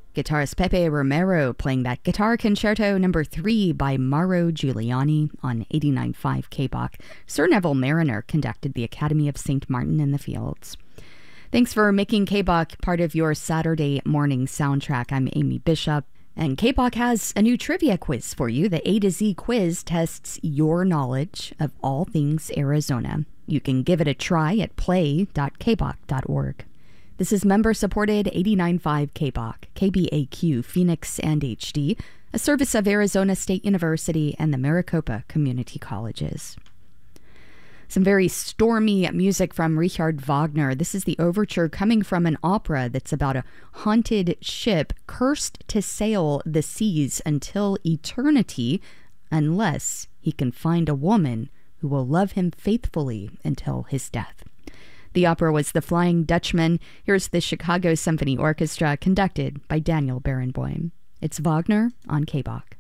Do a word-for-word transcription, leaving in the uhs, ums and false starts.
Guitarist Pepe Romero playing that Guitar Concerto number three by Mauro Giuliani on eighty-nine point five K B O C. Sir Neville Mariner conducted the Academy of Saint Martin in the Fields. Thanks for making K B O C part of your Saturday morning soundtrack. I'm Amy Bishop, and K B O C has a new trivia quiz for you. The A to Z quiz tests your knowledge of all things Arizona. You can give it a try at play dot k b o c dot org. This is member-supported eighty-nine point five K B O C, K B A Q, Phoenix and H D, a service of Arizona State University and the Maricopa Community Colleges. Some very stormy music from Richard Wagner. This is the overture coming from an opera that's about a haunted ship cursed to sail the seas until eternity, unless he can find a woman who will love him faithfully until his death. The opera was The Flying Dutchman. Here's the Chicago Symphony Orchestra, conducted by Daniel Barenboim. It's Wagner on K B O C.